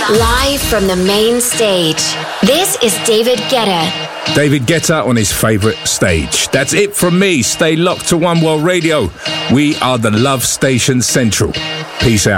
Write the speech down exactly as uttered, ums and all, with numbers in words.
Live from the main stage, this is David Guetta. David Guetta on his favourite stage. That's it from me. Stay locked to One World Radio. We are the Love Station Central. Peace out.